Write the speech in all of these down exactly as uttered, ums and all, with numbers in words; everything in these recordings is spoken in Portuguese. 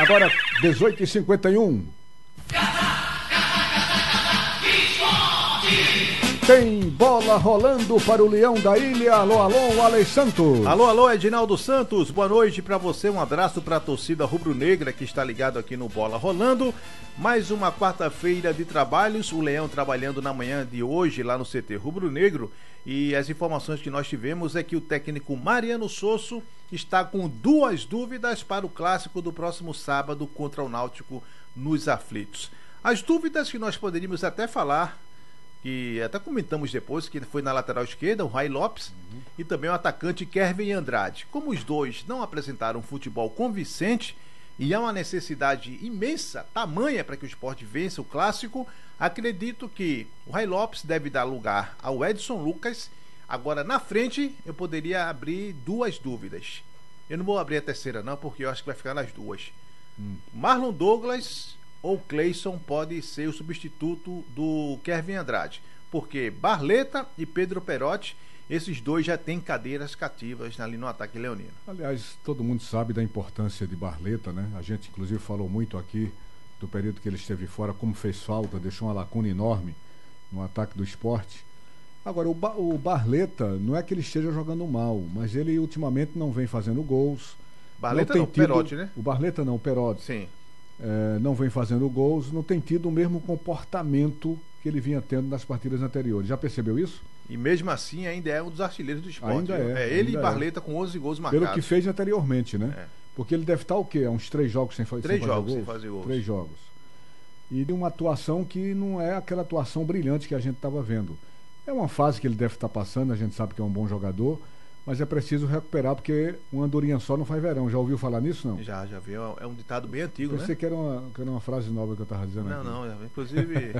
Agora, dezoito e cinquenta e um. Tem bola rolando para o Leão da Ilha. Alô, alô, Alex Santos. Alô, alô, Edinaldo Santos. Boa noite para você. Um abraço para a torcida rubro-negra que está ligado aqui no Bola Rolando. Mais uma quarta-feira de trabalhos. O Leão trabalhando na manhã de hoje lá no C T Rubro-Negro. E as informações que nós tivemos é que o técnico Mariano Sosso está com duas dúvidas para o clássico do próximo sábado contra o Náutico nos Aflitos. As dúvidas que nós poderíamos até falar, que até comentamos depois, que foi na lateral esquerda, o Ray Lopes, uhum. e também o atacante Kervin Andrade. Como os dois não apresentaram um futebol convincente e há uma necessidade imensa, tamanha, para que o Sport vença o clássico, acredito que o Ray Lopes deve dar lugar ao Edson Lucas. Agora, na frente, eu poderia abrir duas dúvidas. Eu não vou abrir a terceira não, porque eu acho que vai ficar nas duas. Hum. Marlon Douglas ou Cleison pode ser o substituto do Kervin Andrade, porque Barleta e Pedro Perotti, esses dois já têm cadeiras cativas ali no ataque leonino. Aliás, todo mundo sabe da importância de Barleta, né? A gente inclusive falou muito aqui do período que ele esteve fora, como fez falta, deixou uma lacuna enorme no ataque do Sport. Agora, o, ba- o Barleta, não é que ele esteja jogando mal, mas ele ultimamente não vem fazendo gols. Barleta não, não, tido... Perotti, né? O Barleta não, o Perotti. Sim. É, não vem fazendo gols, não tem tido o mesmo comportamento que ele vinha tendo nas partidas anteriores. Já percebeu isso? E mesmo assim ainda é um dos artilheiros do Sport. Ainda é. É ele ainda e Barleta é. com onze gols marcados. Pelo que fez anteriormente, né? É. Porque ele deve estar o quê? Há uns três jogos sem, fa- três sem fazer jogos gols? sem fazer gols. Três jogos. E de uma atuação que não é aquela atuação brilhante que a gente estava vendo. É uma fase que ele deve estar passando, a gente sabe que é um bom jogador, mas é preciso recuperar, porque uma andorinha só não faz verão. Já ouviu falar nisso, não? Já, já vi. É um ditado bem antigo, Pensei né? que era uma, que era uma frase nova que eu estava dizendo não, aqui. Não, não. Inclusive...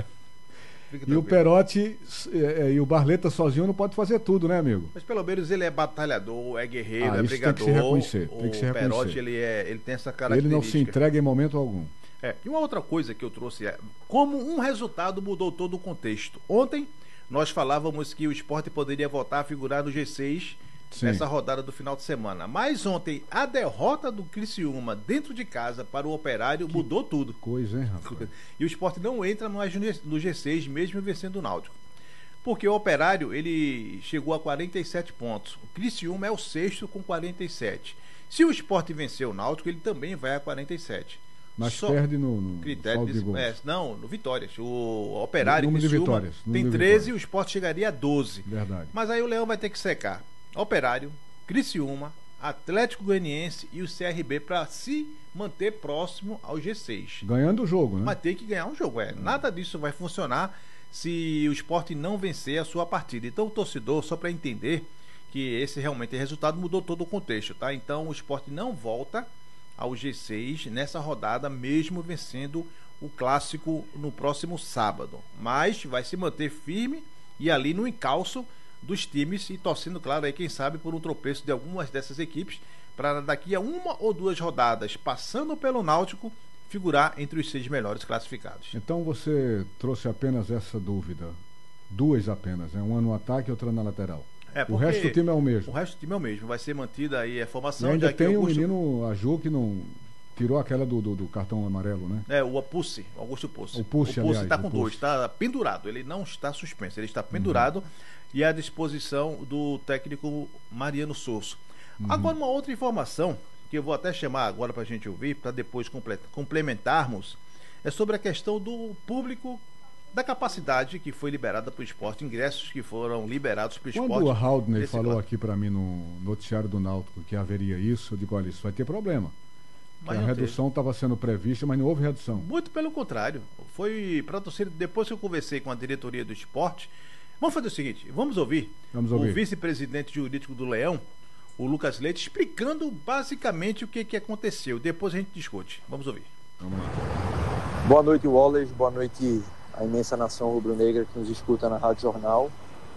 E o Perotti é, e o Barleta sozinho não pode fazer tudo, né, amigo? Mas pelo menos ele é batalhador, é guerreiro, ah, é isso brigador. Tem que se reconhecer. Tem que se o reconhecer. Perotti, ele, é, ele tem essa característica. Ele não se entrega em momento algum. É. E uma outra coisa que eu trouxe é como um resultado mudou todo o contexto. Ontem nós falávamos que o Sport poderia voltar a figurar no G seis Sim. nessa rodada do final de semana. Mas ontem a derrota do Criciúma dentro de casa para o Operário que mudou tudo. Coisa, hein, rapaz? E o Sport não entra no G seis mesmo vencendo o Náutico. Porque o Operário, ele chegou a quarenta e sete pontos. O Criciúma é o sexto com quarenta e sete. Se o Sport vencer o Náutico, ele também vai a quarenta e sete. Mas Só perde no, no critério de, de é, não, no Vitórias. O Operário no, de Vitórias, tem treze e o Sport chegaria a doze. Verdade. Mas aí o Leão vai ter que secar Operário, Criciúma, Atlético Goianiense e o C R B para se manter próximo ao G seis. Ganhando o jogo, né? Mas tem que ganhar um jogo. É. Nada disso vai funcionar se o Sport não vencer a sua partida. Então o torcedor, só para entender que esse realmente resultado mudou todo o contexto, tá? Então o Sport não volta ao G seis nessa rodada, mesmo vencendo o clássico no próximo sábado, mas vai se manter firme e ali no encalço dos times e torcendo, claro, aí quem sabe por um tropeço de algumas dessas equipes para daqui a uma ou duas rodadas, passando pelo Náutico, figurar entre os seis melhores classificados. Então você trouxe apenas essa dúvida, duas apenas, né? Uma no ataque e outra na lateral. É, o resto do time é o mesmo. O resto do time é o mesmo. Vai ser mantida aí a formação. E ainda já tem o Augusto... menino Aju que não tirou aquela do, do, do cartão amarelo, né? É, o Pussi, Augusto Pussi. O Pussi, o Pussi está com dois, está pendurado. Ele não está suspenso, ele está pendurado uhum. e à disposição do técnico Mariano Sosso. Uhum. Agora, uma outra informação que eu vou até chamar agora para a gente ouvir, para depois complementarmos, é sobre a questão do público, da capacidade que foi liberada para o Sport, ingressos que foram liberados para o Sport. Quando o Haldner falou claro. aqui para mim no noticiário do Náutico que haveria isso, eu digo, olha, isso vai ter problema. A redução estava sendo prevista, mas não houve redução. Muito pelo contrário. Foi para a torcida, depois que eu conversei com a diretoria do Sport, vamos fazer o seguinte, vamos ouvir, vamos ouvir. o vice-presidente jurídico do Leão, o Lucas Leite, explicando basicamente o que, que aconteceu. Depois a gente discute. Vamos ouvir. Vamos lá. Boa noite, Wallace. Boa noite a imensa nação rubro-negra que nos escuta na Rádio Jornal.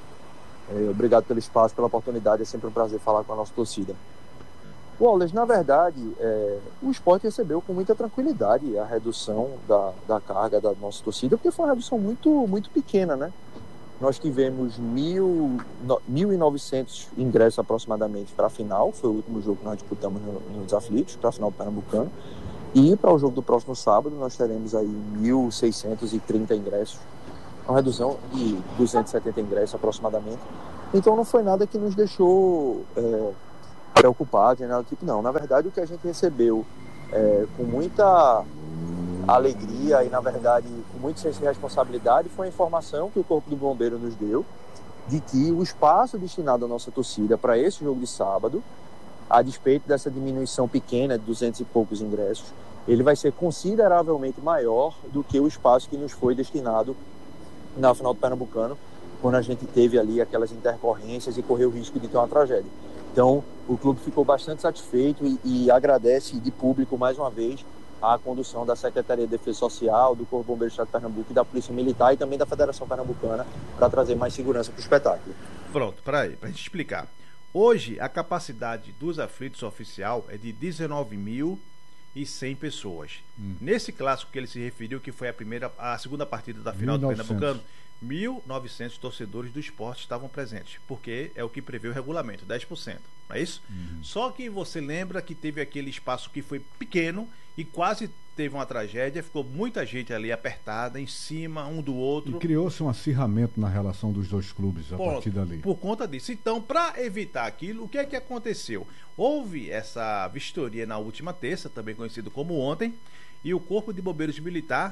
É, obrigado pelo espaço, pela oportunidade. É sempre um prazer falar com a nossa torcida. Wallace, na verdade, é, o Sport recebeu com muita tranquilidade a redução da, da carga da nossa torcida, porque foi uma redução muito, muito pequena, né? Nós tivemos mil, mil e novecentos ingressos aproximadamente para a final, foi o último jogo que nós disputamos no, nos Aflitos, para a final do Pernambucano, E para o jogo do próximo sábado, nós teremos aí mil seiscentos e trinta ingressos, uma redução de duzentos e setenta ingressos aproximadamente. Então não foi nada que nos deixou é, preocupados, nada do tipo, não. Na verdade, o que a gente recebeu é, com muita alegria e, na verdade, com muito senso de responsabilidade foi a informação que o Corpo do Bombeiro nos deu de que o espaço destinado à nossa torcida para esse jogo de sábado, a despeito dessa diminuição pequena de duzentos e poucos ingressos, ele vai ser consideravelmente maior do que o espaço que nos foi destinado na final do Pernambucano, quando a gente teve ali aquelas intercorrências e correu o risco de ter uma tragédia. Então, o clube ficou bastante satisfeito e, e agradece de público, mais uma vez, a condução da Secretaria de Defesa Social, do Corpo Bombeiro do Estado de Pernambuco e da Polícia Militar e também da Federação Pernambucana para trazer mais segurança para o espetáculo. Pronto, para aí, para a gente explicar. Hoje, a capacidade dos aflitos oficial é de dezenove mil e cem pessoas. Hum. Nesse clássico que ele se referiu, que foi a primeira, a segunda partida da final mil e novecentos. Do Pernambucano, mil e novecentos torcedores do esporte estavam presentes, porque é o que prevê o regulamento, dez por cento, não é isso? Hum. Só que você lembra que teve aquele espaço que foi pequeno e quase teve uma tragédia, ficou muita gente ali apertada, em cima, um do outro. E criou-se um acirramento na relação dos dois clubes a por, partir dali. Por conta disso. Então, para evitar aquilo, o que é que aconteceu? Houve essa vistoria na última terça, também conhecido como ontem, e o Corpo de Bombeiros Militar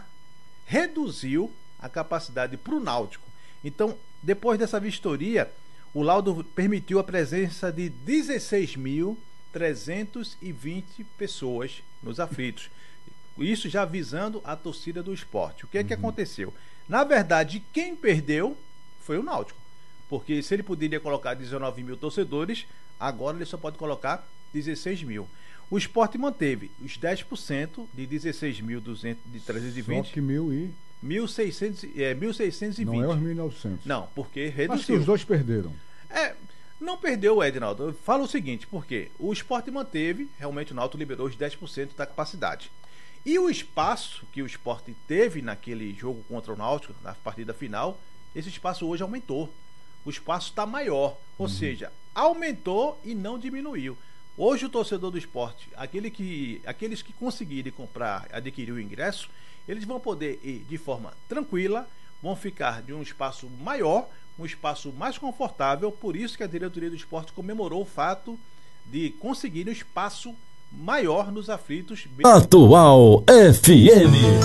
reduziu a capacidade para o Náutico. Então, depois dessa vistoria, o laudo permitiu a presença de dezesseis mil trezentas e vinte pessoas nos aflitos. Isso já visando a torcida do esporte. O que é que uhum. aconteceu? Na verdade, quem perdeu foi o Náutico. Porque se ele poderia colocar dezenove mil torcedores, agora ele só pode colocar dezesseis mil. O esporte manteve os dez por cento de dezesseis mil trezentos e vinte. Só que mil e... mil e seiscentos, é, mil seiscentos e vinte. Não é os mil e novecentos. Não, porque reduziu. Mas que os dois perderam. É... Não perdeu, Edinaldo. Fala o seguinte, porque o esporte manteve, realmente o Náutico liberou os dez por cento da capacidade. E o espaço que o esporte teve naquele jogo contra o Náutico, na partida final, esse espaço hoje aumentou. O espaço está maior, ou uhum. seja, aumentou e não diminuiu. Hoje o torcedor do esporte, aquele que, aqueles que conseguirem comprar, adquirir o ingresso, eles vão poder ir de forma tranquila, vão ficar de um espaço maior, um espaço mais confortável. Por isso que a diretoria do esporte comemorou o fato de conseguir um espaço maior nos aflitos. Atual F M